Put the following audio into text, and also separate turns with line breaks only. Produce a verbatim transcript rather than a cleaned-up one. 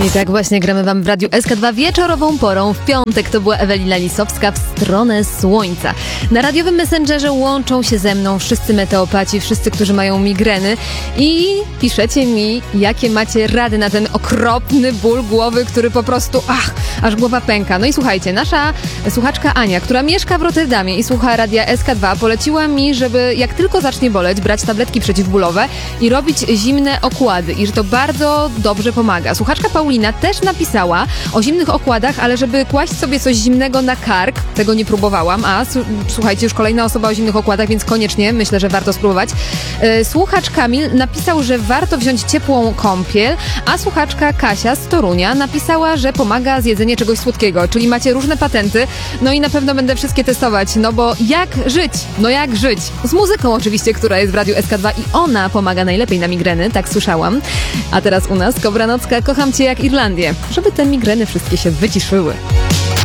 I tak właśnie gramy wam w Radiu S K dwa wieczorową porą. W piątek to była Ewelina Lisowska, W stronę słońca. Na radiowym Messengerze łączą się ze mną wszyscy meteopaci, wszyscy, którzy mają migreny i piszecie mi, jakie macie rady na ten okropny ból głowy, który po prostu, ach, aż głowa pęka. No i słuchajcie, nasza słuchaczka Ania, która mieszka w Rotterdamie i słucha Radia S K dwa, poleciła mi, żeby jak tylko zacznie boleć, brać tabletki przeciwbólowe i robić zimne okłady i że to bardzo dobrze pomaga. Słuchaczka Paulina też napisała o zimnych okładach, ale żeby kłaść sobie coś zimnego na kark, tego nie próbowałam, a słuchajcie, już kolejna osoba o zimnych okładach, więc koniecznie myślę, że warto spróbować. Słuchacz Kamil napisał, że warto wziąć ciepłą kąpiel, a słuchaczka Kasia z Torunia napisała, że pomaga zjedzenie czegoś słodkiego, czyli macie różne patenty, no i na pewno będę wszystkie testować, no bo jak żyć? No jak żyć? Z muzyką oczywiście, która jest w Radiu S K dwa i ona pomaga najlepiej na migreny, tak słyszałam. A teraz u nas Kobra Nocka, Kocham Cię jak Irlandię, żeby te migreny wszystkie się wyciszyły.